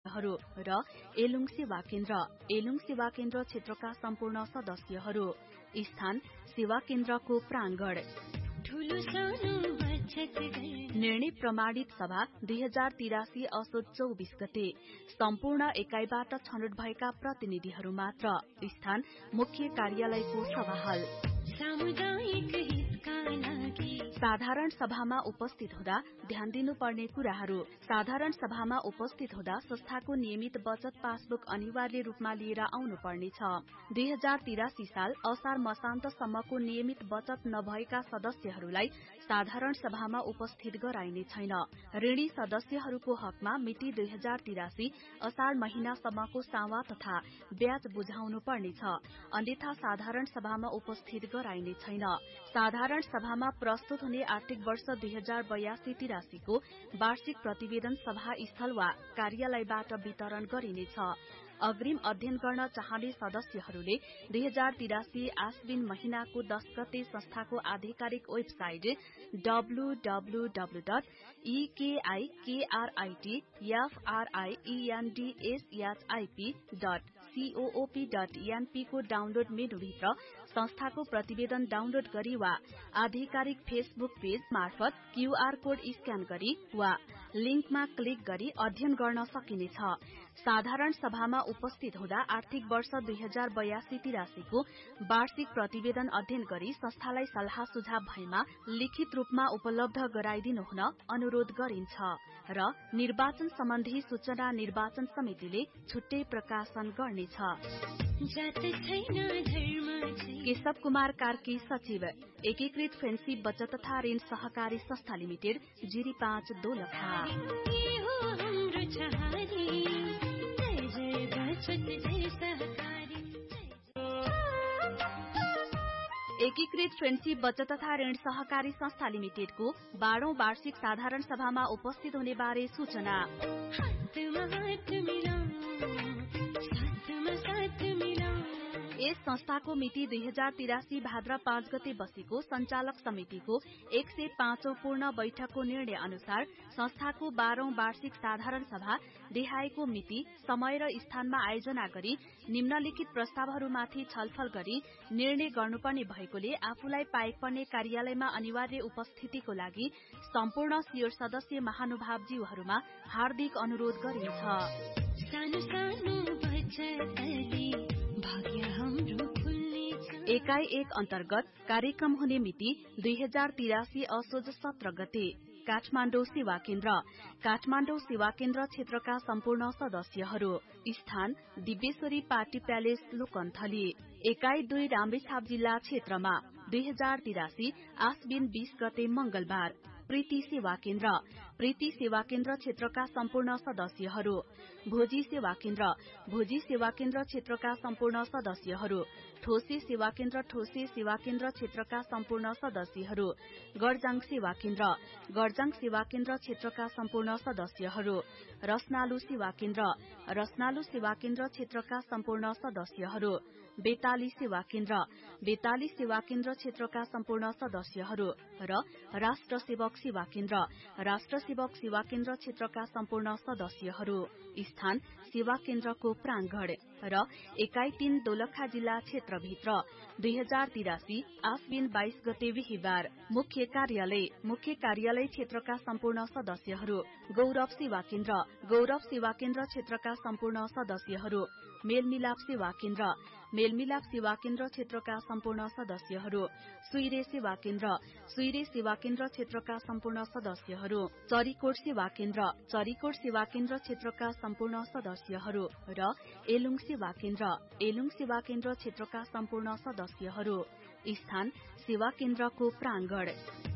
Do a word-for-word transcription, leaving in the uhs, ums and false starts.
हरू र एलुङ सेवा केन्द्र एलुङ सेवा केन्द्र क्षेत्रका सम्पूर्ण सदस्यहरू। स्थान सेवा केन्द्रको प्राङ्गण। निर्णय प्रमाणित सभा दुई हजार तिरासी असोज चौबिस गते। सम्पूर्ण एकाइबाट छनौट भएका प्रतिनिधिहरू मात्र। स्थान मुख्य कार्यालयको सभा हल। साधारण सभामा उपस्थित हुँदा ध्यान दिनुपर्ने कुराहरू। साधारण सभामा उपस्थित हुँदा संस्थाको नियमित बचत पासबुक अनिवार्य रूपमा लिएर आउनुपर्नेछ। दुई हजार तिरासी साल असार मसान्तसम्मको नियमित बचत नभएका सदस्यहरूलाई साधारण सभामा उपस्थित गराइने छैन। ऋणी सदस्यहरूको हकमा मिति दुई हजार तिरासी असार महिनासम्मको सावा तथा ब्याज बुझाउनु पर्नेछ। अन्यथा साधारण सभामा उपस्थित गराइने छैन। साधारण सभामा प्रस्तुत हुने आर्थिक वर्ष दुई हजार बयासी तिरासीको वार्षिक प्रतिवेदन सभा स्थल वा कार्यालयबाट वितरण गरिनेछ। अग्रिम अध्ययन गर्न चाहने सदस्यहरूले दुई हजार तिरासी आश्विन महिनाको दस गते संस्थाको आधिकारिक website W W W dot इकेआईकेआरआईटीएफआरआईईएनडीएसएचआईपी dot सीओओपी dot NP को डाउनलोड मेनुभित्र संस्थाको प्रतिवेदन डाउनलोड गरी वा आधिकारिक फेसबुक पेज मार्फत क्यूआर कोड स्क्यान गरी वा लिंकमा क्लिक गरी अध्ययन गर्न सकिनेछ। साधारण सभामा उपस्थित हुँदा आर्थिक वर्ष दुई हजार बयासी तिरासीको वार्षिक प्रतिवेदन अध्ययन गरी संस्थालाई सल्लाह सुझाव भएमा लिखित रूपमा उपलब्ध गराइदिनु हुन अनुरोध गरिन्छ। र निर्वाचन सम्बन्धी सूचना निर्वाचन समितिले छुट्टै प्रकाशन गर्नेछ। केशव कुमार कार्की सचिव एकीकृत फ्रेन्डशिप बचत तथा ऋण सहकारी संस्था लिमिटेड जिरी पाँच दोलखा। एकीकृत फ्रेन्डशिप बचत तथा ऋण सहकारी संस्था लिमिटेडको बाह्रौं वार्षिक साधारण सभामा उपस्थित हुने बारे सूचना। यस संस्थाको मिति दुई हजार तिरासी भाद्र पाँच गते बसेको संचालक समितिको एक सय पाँचौं पूर्ण बैठकको निर्णय अनुसार संस्थाको बाह्रौं वार्षिक साधारण सभा देहाएको मिति, समय र स्थानमा आयोजना गरी निम्नलिखित प्रस्तावहरूमाथि छलफल गरी निर्णय गर्नुपर्ने भएकोले आफूलाई पाएक पर्ने कार्यालयमा अनिवार्य उपस्थितिको लागि सम्पूर्ण सियोर सदस्य महानुभावज्यूहरूमा हार्दिक अनुरोध गरिन्छ। एकाइ एक अन्तर्गत कार्यक्रम हुने मिति दुई हजार तिरासी असोज सत्र गते। काठमाडौँ सेवा केन्द्र काठमाडौँ सेवा केन्द्र क्षेत्रका सम्पूर्ण सदस्यहरू। स्थान दिव्येश्वरी पार्टी प्यालेस लोकन्थली। एकाइ दुई रामेछाप जिल्ला क्षेत्रमा दुई हजार तिरासी आश्विन बीस गते मंगलबार। प्रीति सेवा केन्द्र प्रीति सेवा केन्द्र क्षेत्रका सम्पूर्ण सदस्यहरू। भोजी सेवा केन्द्र भोजी सेवा केन्द्र क्षेत्रका सम्पूर्ण सदस्यहरू। ठोसे सेवा केन्द्र ठोसे सेवा केन्द्र क्षेत्रका सम्पूर्ण सदस्यहरू। गरजाङ सेवा केन्द्र गरजाङ सेवा केन्द्र क्षेत्रका सम्पूर्ण सदस्यहरू। रसनालु सेवा केन्द्र रसनालु सेवा केन्द्र क्षेत्रका सम्पूर्ण सदस्यहरू। बेताली सेवा केन्द्र बेताली सेवा केन्द्र क्षेत्रका सम्पूर्ण सदस्यहरू र राष्ट्र सेवक सेवा केन्द्र राष्ट्र सेवक सेवा केन्द्र क्षेत्रका सम्पूर्ण सदस्यहरू। स्थान सेवा केन्द्रको प्राङ्गण र एकाइ तीन दोलखा जिल्ला क्षेत्रभित्र दुई हजार तिरासी आश्विन बाइस गते बिहिबार। मुख्य कार्यालय मुख्य कार्यालय क्षेत्रका सम्पूर्ण सदस्यहरू। गौरव सेवा केन्द्र गौरव सेवा केन्द्र क्षेत्रका सम्पूर्ण सदस्यहरू। मेलमिलाप सेवा केन्द्र मेलमिलाप सेवा केन्द्र क्षेत्रका सम्पूर्ण सदस्यहरू। सुइरे सेवा केन्द्र सुइरे सेवा केन्द्र क्षेत्रका सम्पूर्ण सदस्यहरू। चरीकोट सेवा केन्द्र चरीकोट सेवा केन्द्र क्षेत्रका सम्पूर्ण सदस्यहरू र एलुङ सेवा केन्द्र एलुङ सेवा केन्द्र क्षेत्रका सम्पूर्ण सदस्यहरू। स्थान सेवा केन्द्रको प्राङ्गण।